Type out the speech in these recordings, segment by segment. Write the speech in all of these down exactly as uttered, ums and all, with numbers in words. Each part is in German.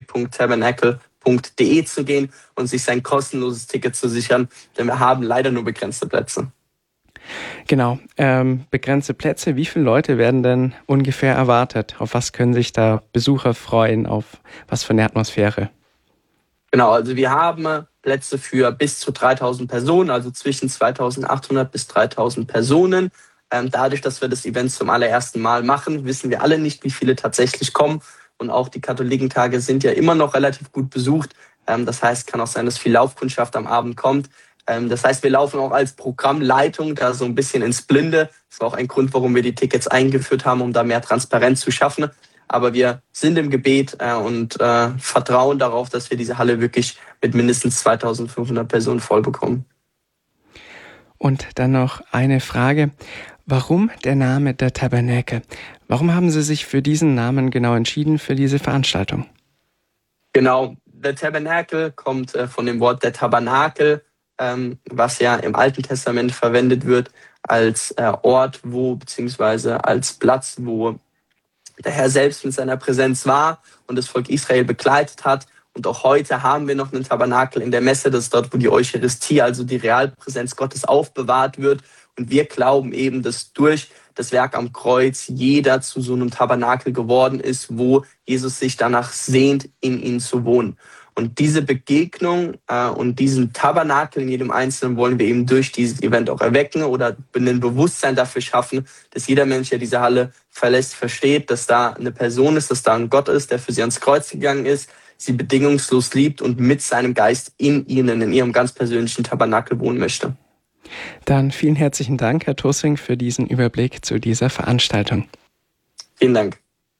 punkt tabernacle punkt de zu gehen und sich sein kostenloses Ticket zu sichern, denn wir haben leider nur begrenzte Plätze. Genau, ähm, begrenzte Plätze. Wie viele Leute werden denn ungefähr erwartet? Auf was können sich da Besucher freuen? Auf was für eine Atmosphäre? Genau, also wir haben Plätze für bis zu dreitausend Personen, also zwischen zweitausendachthundert bis dreitausend Personen. Ähm, dadurch, dass wir das Event zum allerersten Mal machen, wissen wir alle nicht, wie viele tatsächlich kommen. Und auch die Katholikentage sind ja immer noch relativ gut besucht. Ähm, das heißt, kann auch sein, dass viel Laufkundschaft am Abend kommt. Ähm, das heißt, wir laufen auch als Programmleitung da so ein bisschen ins Blinde. Das war auch ein Grund, warum wir die Tickets eingeführt haben, um da mehr Transparenz zu schaffen. Aber wir sind im Gebet äh, und äh, vertrauen darauf, dass wir diese Halle wirklich mit mindestens zweitausendfünfhundert Personen voll bekommen. Und dann noch eine Frage. Warum der Name der Tabernakel? Warum haben Sie sich für diesen Namen genau entschieden für diese Veranstaltung? Genau, der Tabernakel kommt äh, von dem Wort der Tabernakel, ähm, was ja im Alten Testament verwendet wird als äh, Ort, wo, beziehungsweise als Platz, wo der Herr selbst mit seiner Präsenz war und das Volk Israel begleitet hat. Und auch heute haben wir noch einen Tabernakel in der Messe, das ist dort, wo die Eucharistie, also die Realpräsenz Gottes, aufbewahrt wird. Und wir glauben eben, dass durch das Werk am Kreuz jeder zu so einem Tabernakel geworden ist, wo Jesus sich danach sehnt, in ihn zu wohnen. Und diese Begegnung äh, und diesen Tabernakel in jedem Einzelnen wollen wir eben durch dieses Event auch erwecken oder ein Bewusstsein dafür schaffen, dass jeder Mensch, der diese Halle verlässt, versteht, dass da eine Person ist, dass da ein Gott ist, der für sie ans Kreuz gegangen ist, sie bedingungslos liebt und mit seinem Geist in ihnen, in ihrem ganz persönlichen Tabernakel wohnen möchte. Dann vielen herzlichen Dank, Herr Thussing, für diesen Überblick zu dieser Veranstaltung. Vielen Dank.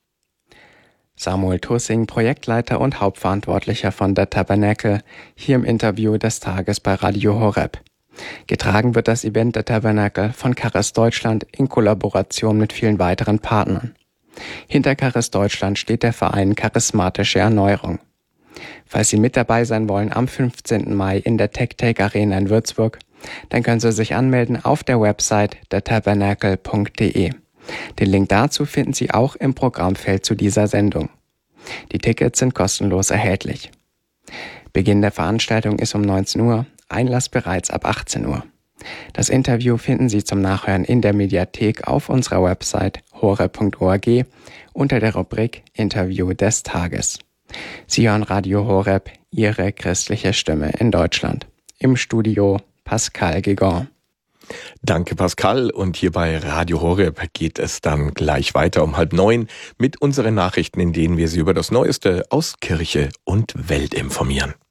Samuel Thussing, Projektleiter und Hauptverantwortlicher von der Tabernakel, hier im Interview des Tages bei Radio Horeb. Getragen wird das Event der Tabernakel von Charis Deutschland in Kollaboration mit vielen weiteren Partnern. Hinter Charis Deutschland steht der Verein Charismatische Erneuerung. Falls Sie mit dabei sein wollen am fünfzehnten Mai in der TechTake Arena in Würzburg, dann können Sie sich anmelden auf der Website der tabernakel punkt de. Den Link dazu finden Sie auch im Programmfeld zu dieser Sendung. Die Tickets sind kostenlos erhältlich. Beginn der Veranstaltung ist um neunzehn Uhr, Einlass bereits ab achtzehn Uhr. Das Interview finden Sie zum Nachhören in der Mediathek auf unserer Website horeb punkt org unter der Rubrik Interview des Tages. Sie hören Radio Horeb, Ihre christliche Stimme in Deutschland. Im Studio Pascal Gigon. Danke, Pascal. Und hier bei Radio Horeb geht es dann gleich weiter um halb neun mit unseren Nachrichten, in denen wir Sie über das Neueste aus Kirche und Welt informieren.